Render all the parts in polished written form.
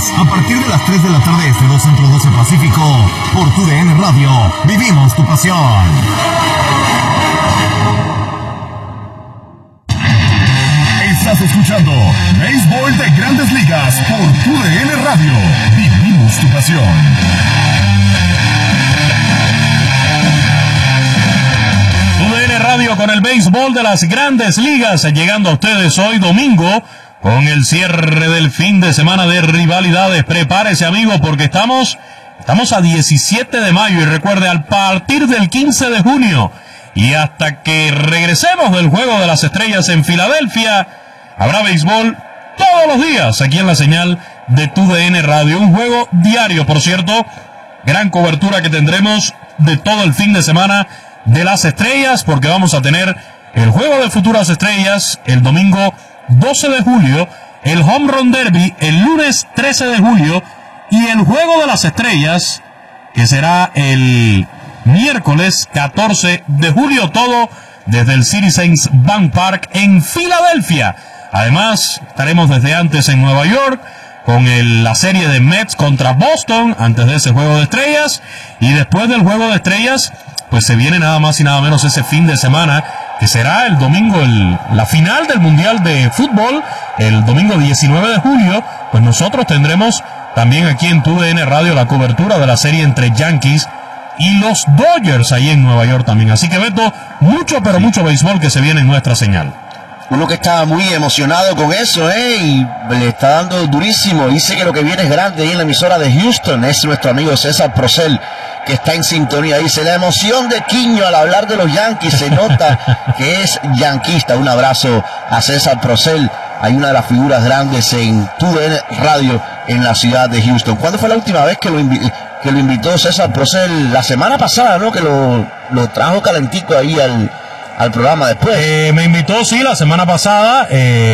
jueves, a partir de las 3 de la tarde, este 2 Centro 12 Pacífico, por TUDN Radio, vivimos tu pasión. Estás escuchando Béisbol de Grandes Ligas por TUDN Radio, vivimos tu pasión. TUDN Radio con el béisbol de las Grandes Ligas, llegando a ustedes hoy domingo con el cierre del fin de semana de rivalidades. Prepárese, amigo, porque estamos a 17 de mayo y recuerde, a partir del 15 de junio y hasta que regresemos del Juego de las Estrellas en Filadelfia, habrá béisbol todos los días aquí en la señal de TUDN Radio. Un juego diario, por cierto, gran cobertura que tendremos de todo el fin de semana de las estrellas, porque vamos a tener el Juego de Futuras Estrellas el domingo 12 de julio, el Home Run Derby el lunes 13 de julio y el Juego de las Estrellas, que será el miércoles 14 de julio, todo desde el Citizens Bank Park en Filadelfia. Además, estaremos desde antes en Nueva York con la serie de Mets contra Boston, antes de ese Juego de Estrellas, y después del Juego de Estrellas, pues se viene nada más y nada menos ese fin de semana, que será el domingo, la final del Mundial de Fútbol, el domingo 19 de julio, pues nosotros tendremos también aquí en TUDN Radio la cobertura de la serie entre Yankees y los Dodgers ahí en Nueva York también. Así que, Beto, mucho pero mucho béisbol que se viene en nuestra señal. Uno que está muy emocionado con eso, y le está dando durísimo. Dice que lo que viene es grande ahí en la emisora de Houston. Es nuestro amigo César Procel, que está en sintonía. Dice, la emoción de Quiño al hablar de los Yankees, se nota que es yanquista. Un abrazo a César Procel. Hay una de las figuras grandes en TUDN Radio en la ciudad de Houston. ¿Cuándo fue la última vez que lo invitó César Procel? La semana pasada, ¿no? Que lo trajo calentico ahí al programa después. Me invitó, sí, la semana pasada.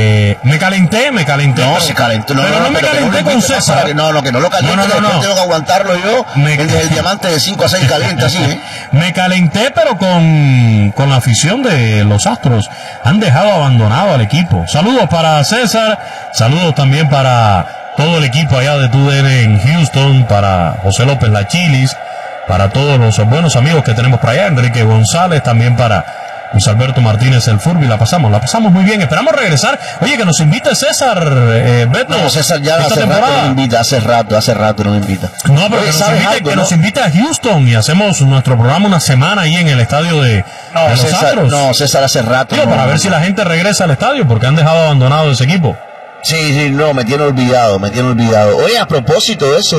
Me calenté. No, pero, se calentó. No, pero no me calenté con César. Que no lo caliente. No. Tengo que aguantarlo yo. El diamante de 5 a 6 caliente así, Me calenté, pero con la afición de los Astros. Han dejado abandonado al equipo. Saludos para César. Saludos también para todo el equipo allá de TUDN en Houston. Para José López Lachilis. Para todos los buenos amigos que tenemos por allá. Enrique González. También para Luis Alberto Martínez el Furby. La pasamos muy bien. Esperamos regresar. Oye, que nos invite César, Beto. No, César ya hace rato no me invita. Hace rato no me invita. No, pero que nos invite a Houston y hacemos nuestro programa una semana ahí en el estadio de los Astros. No, César hace rato. Para ver si la gente regresa al estadio, porque han dejado abandonado ese equipo. Sí, no, me tiene olvidado. Oye, a propósito de eso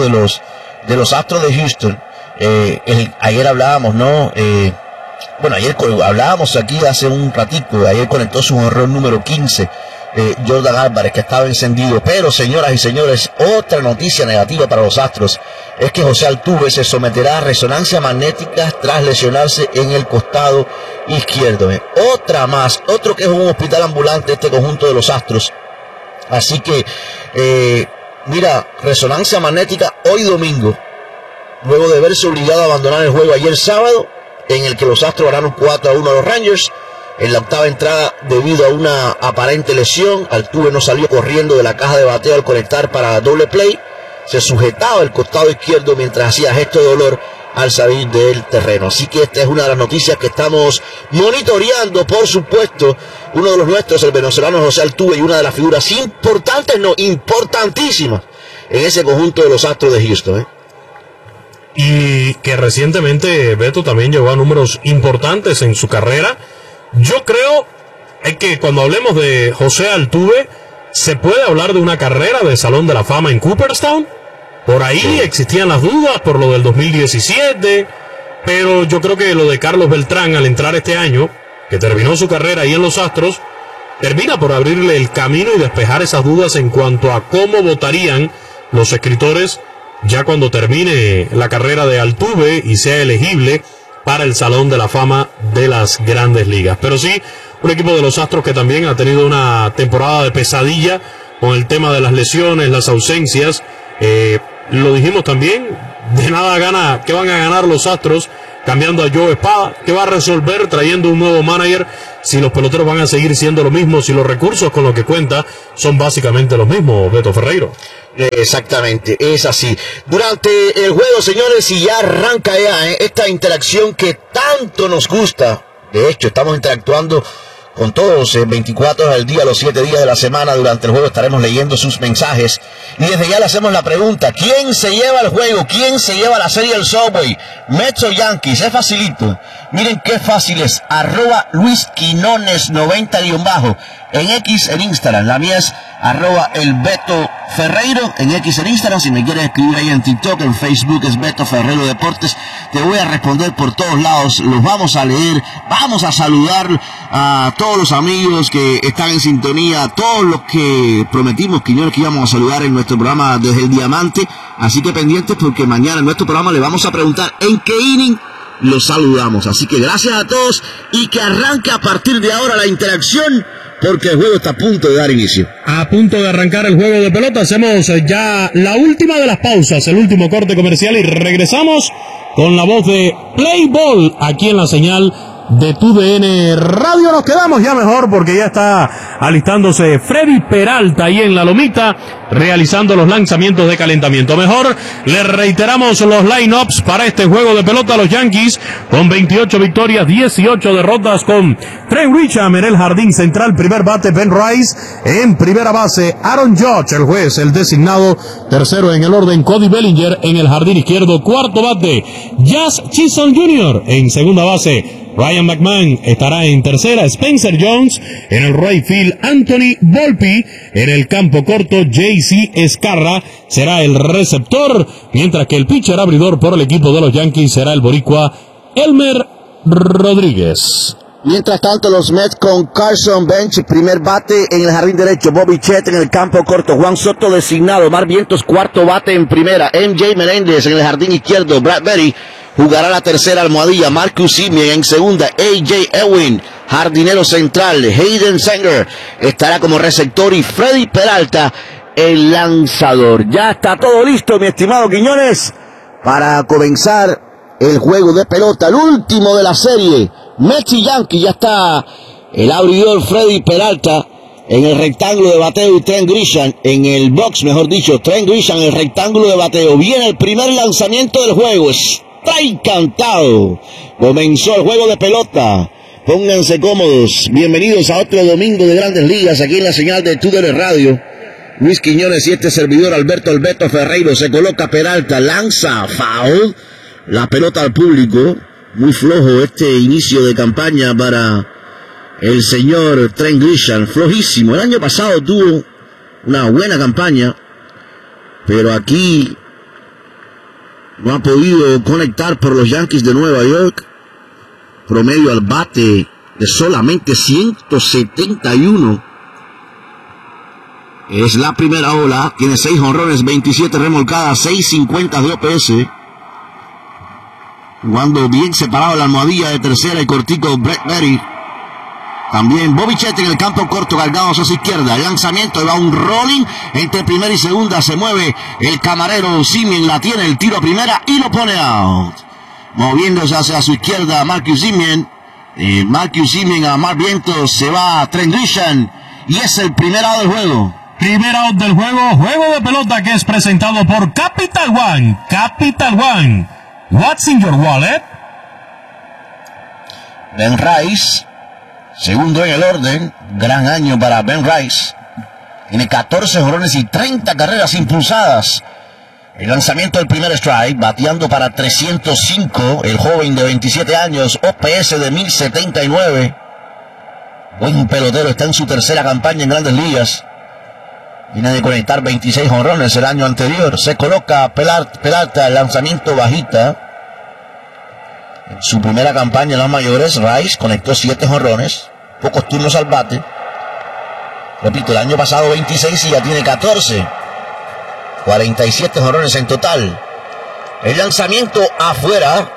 de los Astros de Houston, ayer hablábamos, ¿no? Ayer hablábamos aquí hace un ratico. Ayer conectó su error número 15, Jordan Álvarez, que estaba encendido. Pero, señoras y señores, otra noticia negativa para los Astros es que José Altuve se someterá a resonancia magnética tras lesionarse en el costado izquierdo. Otro que es un hospital ambulante este conjunto de los Astros. Así que, resonancia magnética hoy domingo, luego de verse obligado a abandonar el juego ayer sábado, en el que los Astros ganaron 4-1 a los Rangers. En la octava entrada, debido a una aparente lesión, Altuve no salió corriendo de la caja de bateo al conectar para doble play. Se sujetaba el costado izquierdo mientras hacía gesto de dolor al salir del terreno. Así que esta es una de las noticias que estamos monitoreando, por supuesto. Uno de los nuestros, el venezolano José Altuve, y una de las figuras importantísimas en ese conjunto de los Astros de Houston, Y que recientemente Beto también llegó a números importantes en su carrera. Yo creo que cuando hablemos de José Altuve, se puede hablar de una carrera de Salón de la Fama en Cooperstown. Por ahí existían las dudas por lo del 2017, pero yo creo que lo de Carlos Beltrán al entrar este año, que terminó su carrera ahí en los Astros, termina por abrirle el camino y despejar esas dudas en cuanto a cómo votarían los escritores ya cuando termine la carrera de Altuve y sea elegible para el Salón de la Fama de las Grandes Ligas. Pero sí, un equipo de los Astros que también ha tenido una temporada de pesadilla con el tema de las lesiones, las ausencias. Lo dijimos también, de nada gana, ¿qué van a ganar los Astros cambiando a Joe Espada? ¿Qué va a resolver trayendo un nuevo manager si los peloteros van a seguir siendo lo mismo, si los recursos con los que cuenta son básicamente los mismos, Beto Ferreiro? Exactamente, es así. Durante el juego, señores, y ya arranca esta interacción que tanto nos gusta. De hecho, estamos interactuando con todos 24 horas al día, los 7 días de la semana. Durante el juego estaremos leyendo sus mensajes. Y desde ya le hacemos la pregunta: ¿quién se lleva el juego? ¿Quién se lleva la serie del Subway? Mets o Yankees. Es facilito. Miren qué fácil es. @LuisQuinones90_ en X, en Instagram. La mía es @elBetoFerreiro en X, en Instagram. Si me quieres escribir ahí en TikTok, en Facebook es Beto Ferreiro Deportes. Te voy a responder por todos lados. Los vamos a leer. Vamos a saludar a todos los amigos que están en sintonía. Todos los que prometimos, Quiñones, que íbamos a saludar en nuestro programa desde el Diamante. Así que pendientes, porque mañana en nuestro programa le vamos a preguntar en qué inning los saludamos. Así que gracias a todos y que arranque a partir de ahora la interacción, porque el juego está a punto de dar inicio. A punto de arrancar el juego de pelota. Hacemos ya la última de las pausas, el último corte comercial, y regresamos con la voz de Play Ball aquí en la señal de TUDN Radio. Nos quedamos ya mejor porque ya está alistándose Freddy Peralta ahí en la lomita, realizando los lanzamientos de calentamiento. Mejor le reiteramos los line-ups para este juego de pelota. Los Yankees con 28 victorias, 18 derrotas, con Trent Grisham en el jardín central, primer bate Ben Rice, en primera base Aaron Judge, el juez, el designado, tercero en el orden Cody Bellinger en el jardín izquierdo, cuarto bate Jazz Chisholm Jr., en segunda base Ryan McMahon estará en tercera, Spencer Jones en el right field, Anthony Volpe en el campo corto, JC Escarra será el receptor, mientras que el pitcher abridor por el equipo de los Yankees será el boricua Elmer Rodríguez. Mientras tanto, los Mets con Carson Bench, primer bate en el jardín derecho, Bobby Chet en el campo corto, Juan Soto designado, Mar Vientos cuarto bate en primera, MJ Meléndez en el jardín izquierdo, Brad Berry jugará la tercera almohadilla, Marcus Semien en segunda, AJ Ewing, jardinero central, Hayden Sanger estará como receptor y Freddy Peralta el lanzador. Ya está todo listo, mi estimado Quiñones, para comenzar el juego de pelota, el último de la serie, Mets y Yankees. Ya está el abridor Freddy Peralta en el rectángulo de bateo y Trent Grisham en el box, mejor dicho, Trent Grisham en el rectángulo de bateo. Viene el primer lanzamiento del juego, strike cantado. Comenzó el juego de pelota. Pónganse cómodos. Bienvenidos a otro domingo de Grandes Ligas aquí en la señal de TUDN Radio. Luis Quiñones y este servidor Alberto El Beto Ferreiro. Se coloca Peralta, lanza, foul. La pelota al público. Muy flojo este inicio de campaña para el señor Trent Grisham. Flojísimo. El año pasado tuvo una buena campaña, pero aquí no ha podido conectar por los Yankees de Nueva York. Promedio al bate de solamente 171. Es la primera ola. Tiene 6 jonrones, 27 remolcadas, 6.50 de OPS. Jugando bien separado la almohadilla de tercera y cortico Brett Berry. También Bobby Chet en el campo corto, cargados a su izquierda. El lanzamiento, va un rolling entre primera y segunda. Se mueve el camarero Semien, la tiene, el tiro a primera y lo pone out. Moviéndose hacia su izquierda Marcus Semien. Marcus Semien a Mar Vientos, se va a Trent Grisham y es el primer out del juego. Primer out del juego, juego de pelota que es presentado por Capital One. Capital One. What's in your wallet? Ben Rice, segundo en el orden, gran año para Ben Rice. Tiene 14 jonrones y 30 carreras impulsadas. El lanzamiento del primer strike, bateando para 305, el joven de 27 años, OPS de 1079. Buen pelotero, está en su tercera campaña en Grandes Ligas. Viene de conectar 26 jonrones el año anterior. Se coloca Peralta, el lanzamiento bajita. En su primera campaña en las mayores, Rice conectó 7 jonrones, pocos turnos al bate. Repito, el año pasado 26 y ya tiene 14. 47 jonrones en total. El lanzamiento afuera.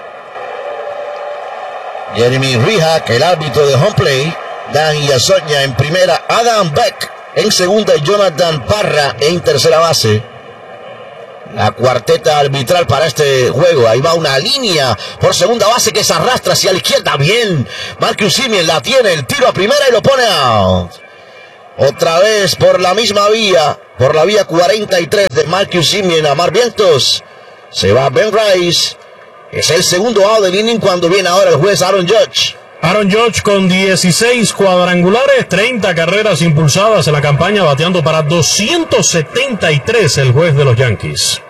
Jeremy Rihak, el árbitro de home play. Dan Iasoña en primera. Adam Beck en segunda y Jonathan Parra en tercera base. La cuarteta arbitral para este juego. Ahí va una línea por segunda base que se arrastra hacia la izquierda. Bien, Marcus Semien la tiene, el tiro a primera y lo pone out. Otra vez por la misma vía. por la vía 43 de Marcus Semien a Mar Vientos. Se va Ben Rice. Es el segundo out del inning cuando viene ahora el juez Aaron Judge. Aaron Judge con 16 cuadrangulares, 30 carreras impulsadas en la campaña, bateando para 273 el juez de los Yankees.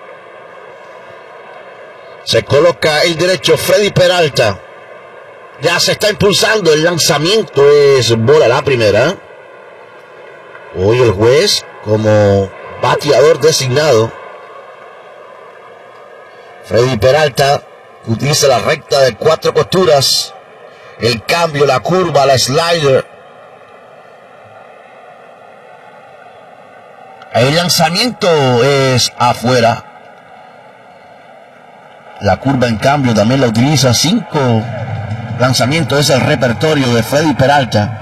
Se coloca el derecho Freddy Peralta. Ya se está impulsando, el lanzamiento es bola la primera. Hoy el juez como bateador designado. Freddy Peralta utiliza la recta de 4 costuras. El cambio, la curva, la slider. El lanzamiento es afuera. La curva en cambio también la utiliza. 5 lanzamientos es el repertorio de Freddy Peralta.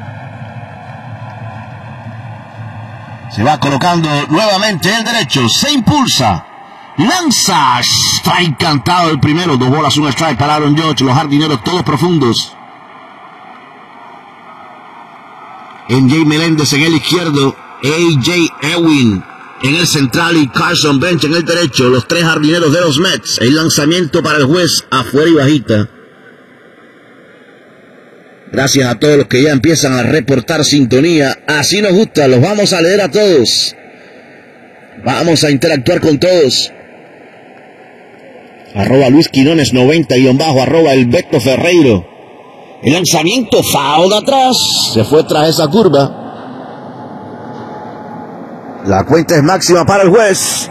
Se va colocando nuevamente el derecho. Se impulsa. Lanza. Strike cantado el primero. 2 bolas, 1 strike para Aaron Judge. Los jardineros todos profundos. MJ Meléndez en el izquierdo. AJ Ewing en el central y Carson Bench en el derecho. Los 3 jardineros de los Mets. El lanzamiento para el juez afuera y bajita. Gracias a todos los que ya empiezan a reportar sintonía. Así nos gusta, los vamos a leer a todos. Vamos a interactuar con todos. @ Luis Quinones 90 _ @ el Beto Ferreiro. El lanzamiento foul de atrás. Se fue tras esa curva. La cuenta es máxima para el juez.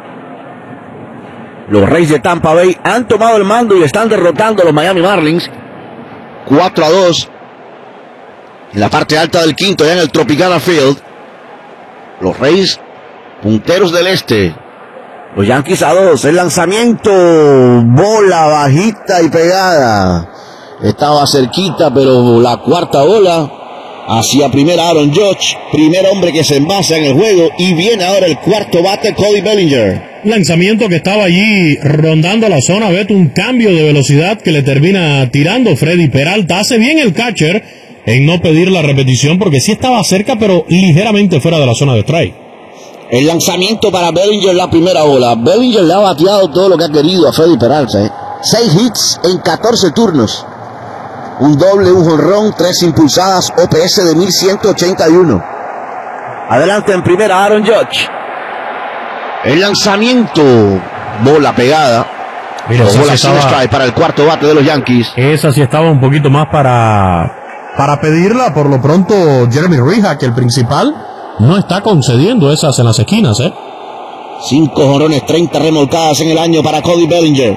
Los Reyes de Tampa Bay han tomado el mando y están derrotando a los Miami Marlins 4-2. En la parte alta del quinto, ya en el Tropicana Field. Los Reyes, punteros del este. Los Yankees a 2. El lanzamiento, bola bajita y pegada. Estaba cerquita, pero la cuarta bola hacia primera Aaron Judge. Primer hombre que se envasa en el juego. Y viene ahora el cuarto bate, Cody Bellinger. Lanzamiento que estaba allí rondando la zona. Vete un cambio de velocidad que le termina tirando Freddy Peralta. Hace bien el catcher en no pedir la repetición porque sí estaba cerca, pero ligeramente fuera de la zona de strike. El lanzamiento para Bellinger, la primera bola. Bellinger le ha bateado todo lo que ha querido a Freddy Peralta. 6 hits en 14 turnos. Un doble, un jonrón, 3 impulsadas, OPS de 1181. Adelante en primera Aaron Judge. El lanzamiento, bola pegada. Mira, bola sin strike para el cuarto bate de los Yankees. Esa sí estaba un poquito más para pedirla. Por lo pronto, Jeremy Rija, que el principal, no está concediendo esas en las esquinas, 5 jonrones, 30 remolcadas en el año para Cody Bellinger.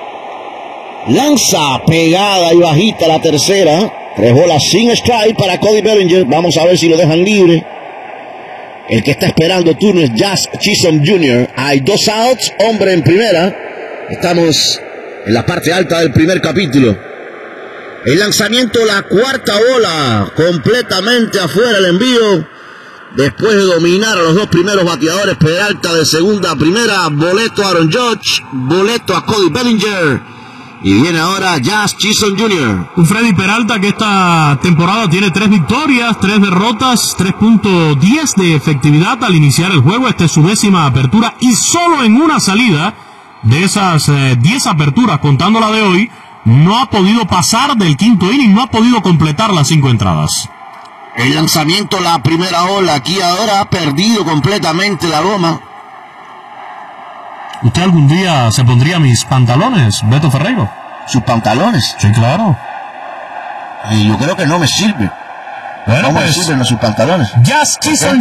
Lanza pegada y bajita la tercera. 3 bolas sin strike para Cody Bellinger. Vamos a ver si lo dejan libre. El que está esperando turno es Jazz Chisholm Jr. Hay 2 outs, hombre en primera. Estamos en la parte alta del primer capítulo. El lanzamiento, la cuarta bola, completamente afuera el envío. Después de dominar a los 2 primeros bateadores, Peralta de segunda a primera. Boleto a Aaron Judge, boleto a Cody Bellinger. Y viene ahora Jazz Chisholm Jr. Un Freddy Peralta que esta temporada tiene 3 victorias, 3 derrotas, 3.10 de efectividad al iniciar el juego. Esta es su 10ª apertura y solo en una salida de esas 10 aperturas, contando la de hoy, no ha podido pasar del quinto inning, no ha podido completar las 5 entradas. El lanzamiento, la primera ola, aquí ahora ha perdido completamente la goma. ¿Usted algún día se pondría mis pantalones, Beto Ferreiro? ¿Sus pantalones? Sí, claro. Y yo creo que no me sirve. Bueno, no pues, me sirven sus pantalones. Jazz Chisholm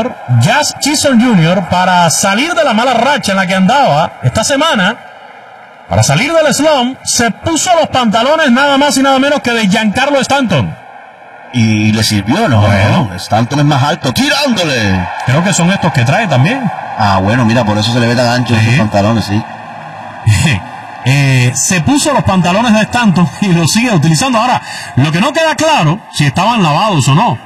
Jr., para salir de la mala racha en la que andaba esta semana, para salir del slump, se puso los pantalones nada más y nada menos que de Giancarlo Stanton. Y le sirvió, ¿no? Bueno, Stanton es más alto, tirándole. Creo que son estos que trae también. Ah, bueno, mira, por eso se le ve tan ancho esos pantalones, sí. Se puso los pantalones de Stanton y los sigue utilizando. Ahora, lo que no queda claro, si estaban lavados o no.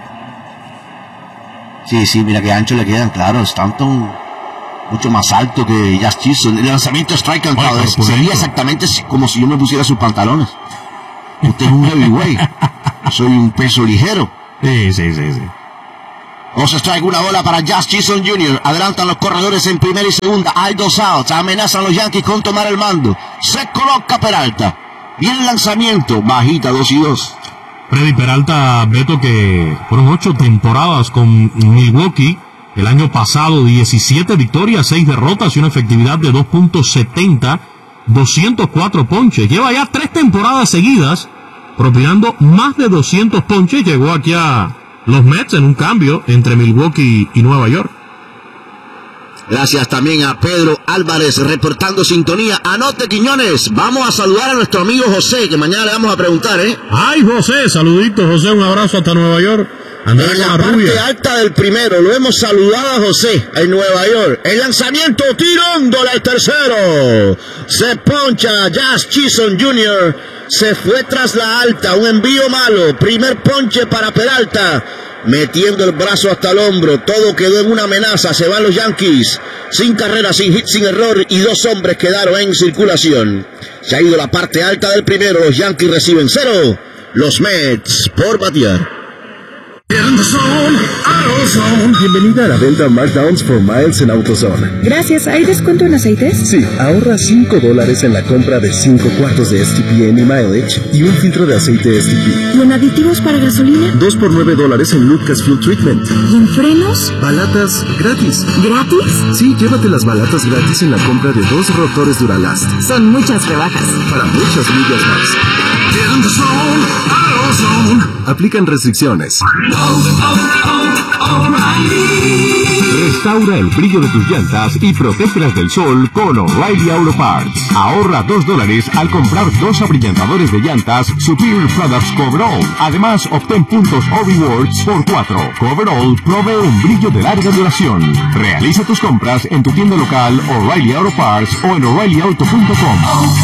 Sí, mira que ancho le quedan, claro. Stanton mucho más alto que Jazz Chisholm. El lanzamiento strike cantado sería exactamente como si yo me pusiera sus pantalones. Usted es un heavyweight. Soy un peso ligero. Sí. Dos strike, una bola para Jazz Chisholm Jr. Adelantan los corredores en primera y segunda. Hay dos outs. Amenazan los Yankees con tomar el mando. Se coloca Peralta. Viene el lanzamiento. Bajita, 2-2. Freddy Peralta, Beto, que fueron 8 temporadas con Milwaukee. El año pasado 17 victorias, 6 derrotas y una efectividad de 2.70, 204 ponches. Lleva ya 3 temporadas seguidas propinando más de 200 ponches. Llegó aquí a los Mets en un cambio entre Milwaukee y Nueva York. Gracias también a Pedro Álvarez reportando sintonía. Anote, Quiñones. Vamos a saludar a nuestro amigo José, que mañana le vamos a preguntar, ¿eh? Ay, José, saluditos, José, un abrazo hasta Nueva York. En la parte alta del primero, lo hemos saludado a José en Nueva York. El lanzamiento tirándole al tercero. Se poncha Jazz Chisholm Jr. Se fue tras la alta, un envío malo. Primer ponche para Peralta. Metiendo el brazo hasta el hombro, todo quedó en una amenaza. Se van los Yankees, sin carrera, sin hit, sin error, y 2 hombres quedaron en circulación. Se ha ido la parte alta del primero. Los Yankees reciben 0, los Mets por batear. Bienvenida a la venta Markdowns for Miles en AutoZone. Gracias. ¿Hay descuento en aceites? Sí, ahorra $5 en la compra de 5 cuartos de STP Any Mileage y un filtro de aceite STP. ¿Y en aditivos para gasolina? 2 por $9 en Lucas Fuel Treatment. ¿Y en frenos? Balatas gratis. ¿Gratis? Sí, llévate las balatas gratis en la compra de 2 rotores Duralast. Son muchas rebajas. Para muchas millas más. Aplican restricciones. Restaura el brillo de tus llantas y protégelas del sol con O'Reilly Auto Parts. Ahorra $2 al comprar 2 abrillantadores de llantas Superior Products Coverall. Además, obtén puntos o rewards por 4. Coverall provee un brillo de larga duración. Realiza tus compras en tu tienda local O'Reilly Auto Parts o en O'ReillyAuto.com.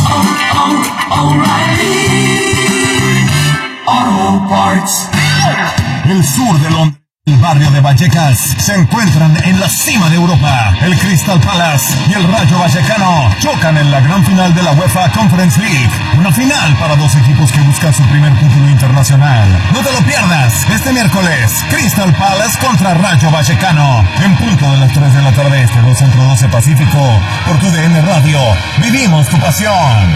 Auto Parts. El sur de Londres, el barrio de Vallecas, se encuentran en la cima de Europa. El Crystal Palace y el Rayo Vallecano chocan en la gran final de la UEFA Conference League. Una final para 2 equipos que buscan su primer título internacional. No te lo pierdas, este miércoles, Crystal Palace contra Rayo Vallecano. En punto de las 3 de la tarde este, 2 Centro 12 Pacífico. Por tu DN Radio, vivimos tu pasión.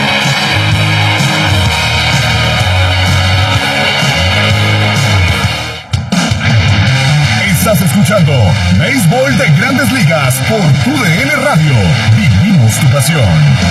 Estás escuchando Béisbol de Grandes Ligas por TUDN Radio. Vivimos tu pasión.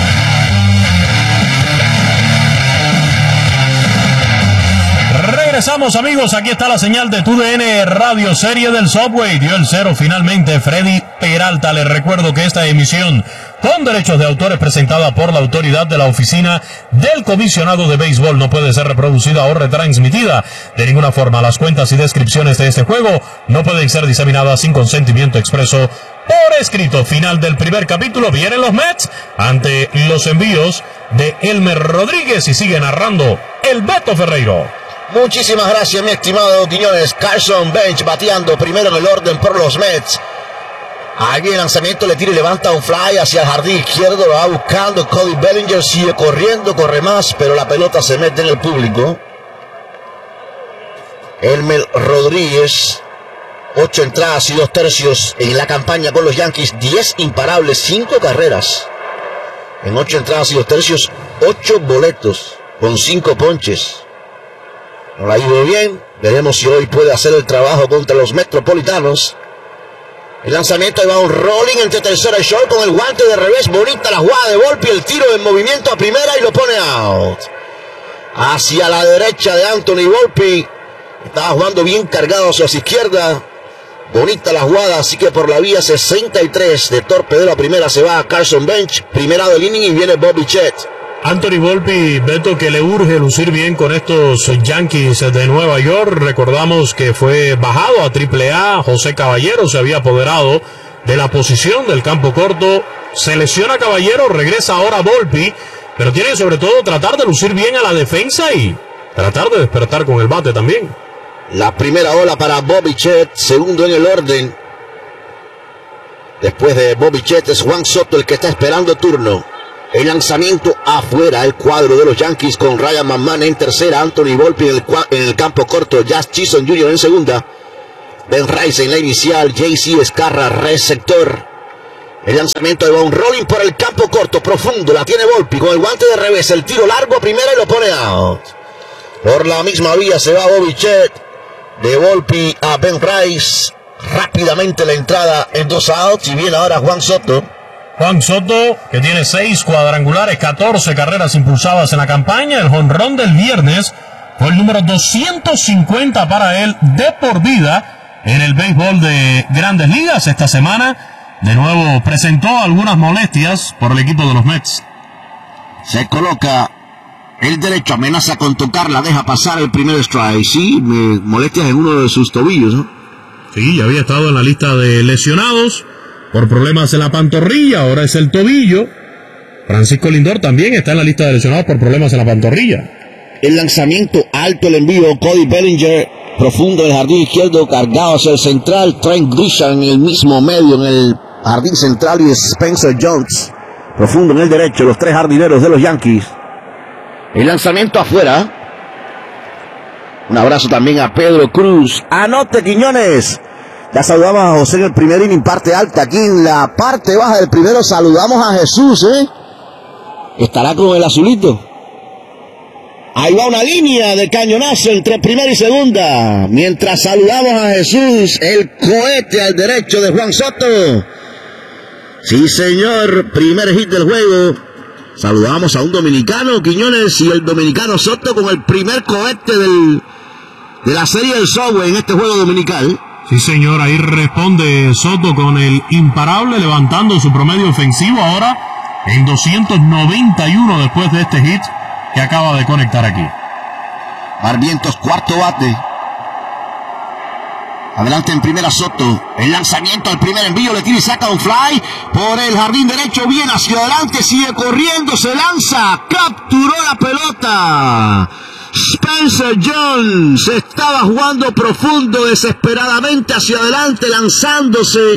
Regresamos, amigos, aquí está la señal de TUDN Radio. Serie del Subway, dio el 0 finalmente Freddy Peralta. Les recuerdo que esta emisión con derechos de autor es presentada por la autoridad de la Oficina del Comisionado de Béisbol. No puede ser reproducida o retransmitida de ninguna forma. Las cuentas y descripciones de este juego no pueden ser diseminadas sin consentimiento expreso por escrito. Final del primer capítulo. Vienen los Mets ante los envíos de Elmer Rodríguez y sigue narrando el Beto Ferreiro. Muchísimas gracias, mi estimado Quiñones. Carson Bench bateando primero en el orden por los Mets. Aquí el lanzamiento le tira y levanta un fly hacia el jardín izquierdo. Lo va buscando Cody Bellinger. Sigue corriendo, corre más, pero la pelota se mete en el público. Elmer Rodríguez, 8 entradas y 2 tercios en la campaña con los Yankees. 10 imparables, 5 carreras. En 8 entradas y 2 tercios, 8 boletos con 5 ponches. No la ha ido bien. Veremos si hoy puede hacer el trabajo contra los Metropolitanos. El lanzamiento, ahí va un rolling entre tercera y short con el guante de revés. Bonita la jugada de Volpi, el tiro en movimiento a primera y lo pone out. Hacia la derecha de Anthony Volpi. Estaba jugando bien cargado hacia su izquierda. Bonita la jugada, así que por la vía 63 de torpedero a primera se va a Carson Bench. Primera del inning y viene Bobby Chet. Anthony Volpi, Beto, que le urge lucir bien con estos Yankees de Nueva York. Recordamos que fue bajado a AAA. José Caballero se había apoderado de la posición del campo corto. Se lesiona Caballero, regresa ahora Volpi, pero tiene que sobre todo tratar de lucir bien a la defensa y tratar de despertar con el bate también. La primera ola para Bobby Chet, segundo en el orden. Después de Bobby Chet es Juan Soto el que está esperando turno. El lanzamiento afuera, el cuadro de los Yankees con Ryan McMahon en tercera, Anthony Volpi en el campo corto, Jazz Chisholm Jr. en segunda. Ben Rice en la inicial, JC Escarra, receptor. El lanzamiento de Von Rolling por el campo corto, profundo, la tiene Volpi con el guante de revés, el tiro largo a primera y lo pone out. Por la misma vía se va Bobichet, de Volpi a Ben Rice, rápidamente la entrada en 2 outs y viene ahora Juan Soto. Juan Soto, que tiene 6 cuadrangulares, 14 carreras impulsadas en la campaña. El jonrón del viernes fue el número 250 para él de por vida en el béisbol de Grandes Ligas. Esta semana de nuevo presentó algunas molestias por el equipo de los Mets. Se coloca el derecho, amenaza con tocarla, deja pasar el primer strike. Sí, molestias en uno de sus tobillos, ¿no? Sí, ya había estado en la lista de lesionados por problemas en la pantorrilla, ahora es el tobillo. Francisco Lindor también está en la lista de lesionados por problemas en la pantorrilla. El lanzamiento alto, el envío, Cody Bellinger, profundo en el jardín izquierdo, cargado hacia el central, Trent Grisham en el mismo medio, en el jardín central, y Spencer Jones, profundo en el derecho, los 3 jardineros de los Yankees. El lanzamiento afuera. Un abrazo también a Pedro Cruz. Anote, Quiñones. Ya saludamos a José en el primer inning, parte alta. Aquí en la parte baja del primero saludamos a Jesús, estará con el azulito. Ahí va una línea de cañonazo entre primera y segunda. Mientras saludamos a Jesús, el cohete al derecho de Juan Soto. Sí, señor, primer hit del juego. Saludamos a un dominicano, Quiñones, y el dominicano Soto con el primer cohete de la serie del Subway en este juego dominical. Sí, señor, ahí responde Soto con el imparable, levantando su promedio ofensivo ahora en 291 después de este hit que acaba de conectar aquí. Barrientos, cuarto bate. Adelante en primera Soto. El lanzamiento al primer envío, le tira y saca un fly por el jardín derecho, bien hacia adelante, sigue corriendo, se lanza, capturó la pelota. Spencer Jones estaba jugando profundo, desesperadamente hacia adelante, lanzándose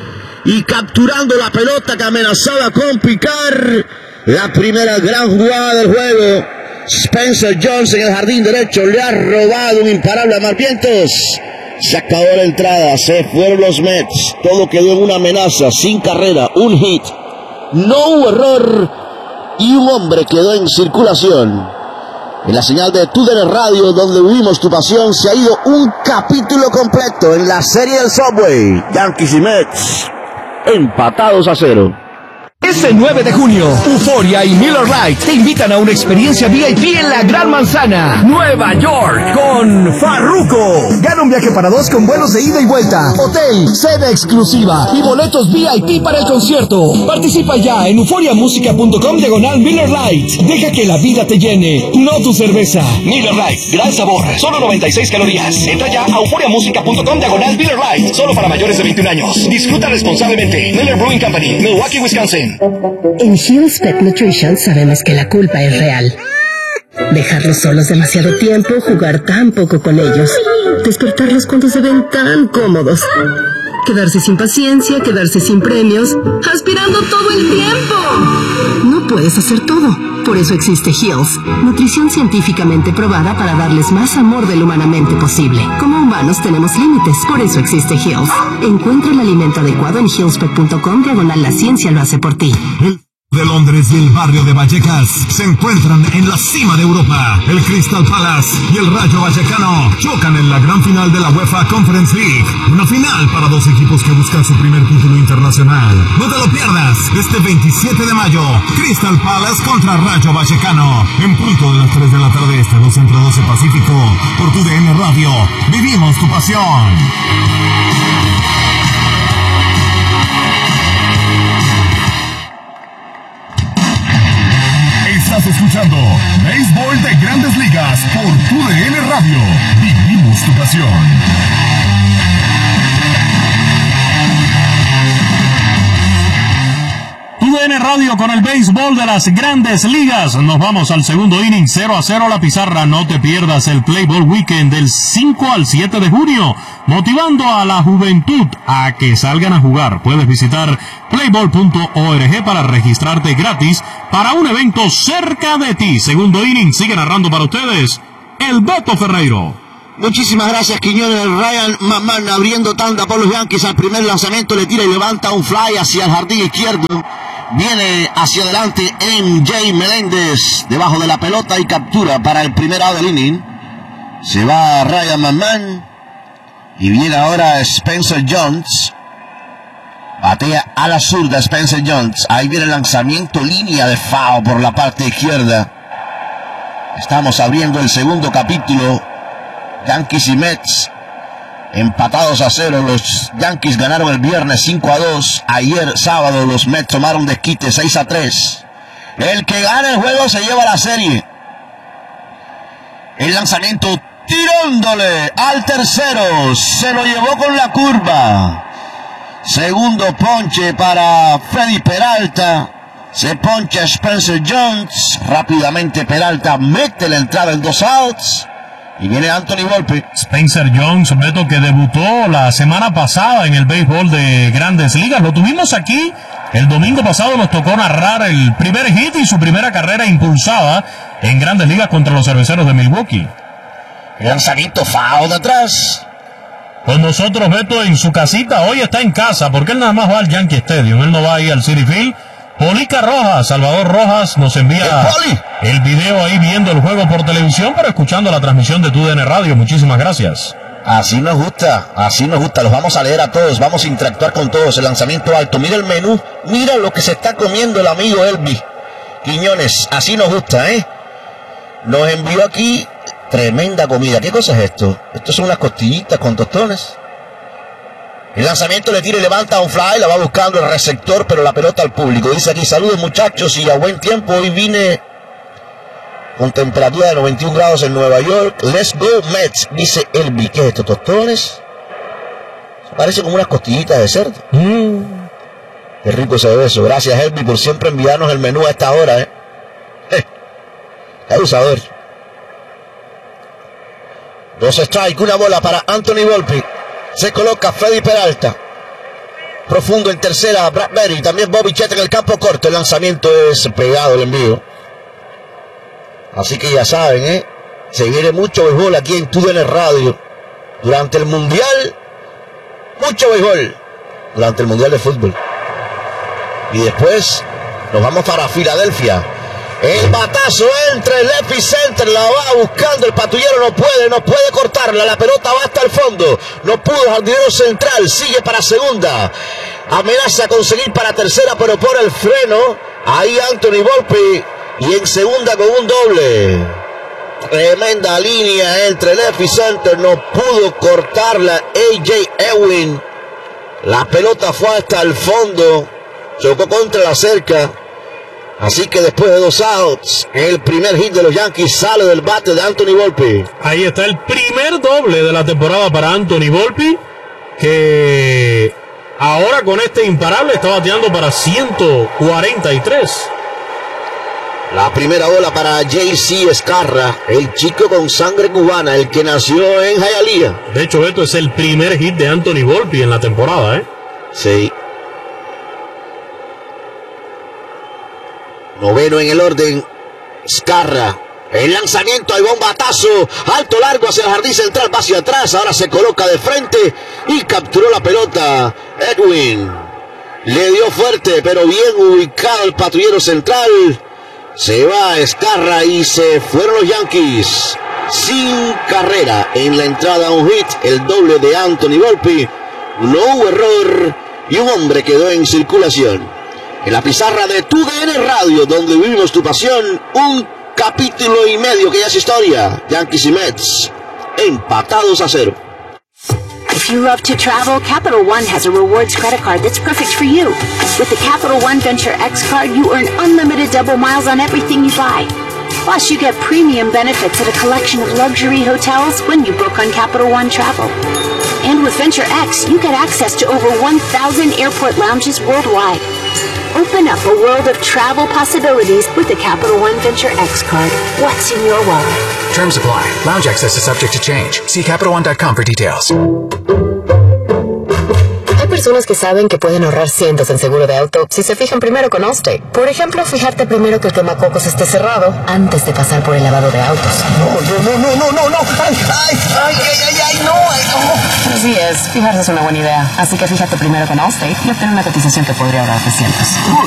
y capturando la pelota que amenazaba con picar. La primera gran jugada del juego. Spencer Jones en el jardín derecho le ha robado un imparable a Barrientos. Se acabó la entrada, se fueron los Mets. Todo quedó en una amenaza, sin carrera, un hit. No hubo error y un hombre quedó en circulación. En la señal de TUDN Radio, donde vivimos tu pasión, se ha ido un capítulo completo en la serie del Subway. Yankees y Mets empatados a 0. Este 9 de junio, Euphoria y Miller Lite te invitan a una experiencia VIP en la Gran Manzana, Nueva York, con Farruko. Gana un viaje para 2 con vuelos de ida y vuelta, hotel, sede exclusiva y boletos VIP para el concierto. Participa ya en euphoriamusica.com/Miller Lite. Deja que la vida te llene, no tu cerveza. Miller Lite, gran sabor, solo 96 calorías. Entra ya a euphoriamusica.com/Miller Lite. Solo para mayores de 21 años. Disfruta responsablemente. Miller Brewing Company, Milwaukee, Wisconsin. En Hill's Pet Nutrition sabemos que la culpa es real. Dejarlos solos demasiado tiempo, jugar tan poco con ellos, despertarlos cuando se ven tan cómodos, quedarse sin paciencia, quedarse sin premios, aspirando todo el tiempo. No puedes hacer todo. Por eso existe Hill's, nutrición científicamente probada para darles más amor del humanamente posible. Como humanos tenemos límites, por eso existe Hill's. Encuentra el alimento adecuado en hillspet.com/la ciencia lo hace por ti. De Londres y el barrio de Vallecas se encuentran en la cima de Europa. El Crystal Palace y el Rayo Vallecano chocan en la gran final de la UEFA Conference League. Una final para 2 equipos que buscan su primer título internacional. No te lo pierdas, este 27 de mayo, Crystal Palace contra Rayo Vallecano. En punto de las 3 de la tarde, este 2 Centro 12 Pacífico. Por TUDN Radio, vivimos tu pasión. Estás escuchando Béisbol de Grandes Ligas por TUDN Radio. Vivimos tu pasión. TUDN Radio con el béisbol de las Grandes Ligas. Nos vamos al segundo inning, 0-0 la pizarra. No te pierdas el Play Ball Weekend del 5 al 7 de junio, motivando a la juventud a que salgan a jugar. Puedes visitar playball.org para registrarte gratis para un evento cerca de ti. Segundo inning, sigue narrando para ustedes el Beto Ferreiro. Muchísimas gracias, Quiñones. Ryan McMahon abriendo tanda por los Yankees. Al primer lanzamiento le tira y levanta un fly hacia el jardín izquierdo. Viene hacia adelante MJ Meléndez debajo de la pelota y captura para el primer out del inning. Se va Ryan McMahon y viene ahora Spencer Jones. Batea a la zurda Spencer Jones. Ahí viene el lanzamiento, línea de foul por la parte izquierda. Estamos abriendo el segundo capítulo. Yankees y Mets empatados a 0. Los Yankees ganaron el viernes 5-2. Ayer sábado los Mets tomaron desquite 6-3. El que gane el juego se lleva la serie. El lanzamiento tirándole al tercero. Se lo llevó con la curva. Segundo ponche para Freddy Peralta. Se poncha Spencer Jones. Rápidamente Peralta mete la entrada en 2 outs. Y viene Anthony Volpe. Spencer Jones, Beto, que debutó la semana pasada en el béisbol de Grandes Ligas. Lo tuvimos aquí. El domingo pasado nos tocó narrar el primer hit y su primera carrera impulsada en Grandes Ligas contra los Cerveceros de Milwaukee. Lanzamiento foul de atrás. Con nosotros, Beto, en su casita. Hoy está en casa porque él nada más va al Yankee Stadium. Él no va ahí al Citi Field. Polica Rojas, Salvador Rojas, nos envía el video ahí viendo el juego por televisión, pero escuchando la transmisión de TUDN Radio. Muchísimas gracias. Así nos gusta, los vamos a leer a todos, vamos a interactuar con todos. El lanzamiento alto, mira el menú, mira lo que se está comiendo el amigo Elvis Quiñones, así nos gusta, ¿eh? Nos envió aquí tremenda comida. ¿Qué cosa es esto? Estos son unas costillitas con tostones. El lanzamiento le tira y levanta un fly, la va buscando el receptor, pero la pelota al público. Dice aquí, saludos muchachos y a buen tiempo. Hoy vine con temperatura de 91 grados en Nueva York. Let's go Mets, dice Elvi. ¿Qué es esto, tostones? Parece como unas costillitas de cerdo. Qué rico se ve eso. Gracias Elvi por siempre enviarnos el menú a esta hora, ¿eh? Abusador. 2 strikes, una bola para Anthony Volpe. Se coloca Freddy Peralta. Profundo en tercera, Bradbury. También Bobby Chet en el campo corto. El lanzamiento es pegado, el envío. Así que ya saben, ¿eh? Se viene mucho béisbol aquí en TUDN Radio. Durante el Mundial, mucho béisbol. Durante el Mundial de Fútbol. Y después nos vamos para Filadelfia. El batazo entre el epicenter, la va buscando el patrullero, no puede cortarla, la pelota va hasta el fondo, no pudo el jardinero central, sigue para segunda, amenaza a conseguir para tercera, pero por el freno, ahí Anthony Volpe, y en segunda con un doble. Tremenda línea entre el epicenter, no pudo cortarla AJ Ewing, la pelota fue hasta el fondo, chocó contra la cerca. Así que después de 2 outs, el primer hit de los Yankees sale del bate de Anthony Volpe. Ahí está el primer doble de la temporada para Anthony Volpe, que ahora con este imparable está bateando para 143. La primera bola para JC Escarra, el chico con sangre cubana, el que nació en Hialeah. De hecho, Beto, es el primer hit de Anthony Volpe en la temporada, ¿eh? Sí. Noveno en el orden, Escarra. El lanzamiento, ahí va un batazo, alto largo hacia el jardín central, va hacia atrás, ahora se coloca de frente y capturó la pelota. Edwin le dio fuerte, pero bien ubicado el patrullero central. Se va Escarra y se fueron los Yankees. Sin carrera en la entrada, un hit, el doble de Anthony Volpe. No hubo error y un hombre quedó en circulación. En la pizarra de TUDN Radio, donde vivimos tu pasión, un capítulo y medio que ya es historia. Yankees y Mets, empatados a 0. If you love to travel, Capital One has a rewards credit card that's perfect for you. With the Capital One Venture X card, you earn unlimited double miles on everything you buy. Plus, you get premium benefits at a collection of luxury hotels when you book on Capital One Travel. And with Venture X, you get access to over 1,000 airport lounges worldwide. Open up a world of travel possibilities with the Capital One Venture X card. What's in your wallet? Terms apply. Lounge access is subject to change. See CapitalOne.com for details. personas que saben que pueden ahorrar cientos en seguro de auto si se fijan primero con Allstate. Por ejemplo, fijarte primero que el quemacocos esté cerrado antes de pasar por el lavado de autos. No. Ay, no. Así es, fijarse es una buena idea. Así que fíjate primero con Allstate y obtén una cotización que podría ahorrarte cientos.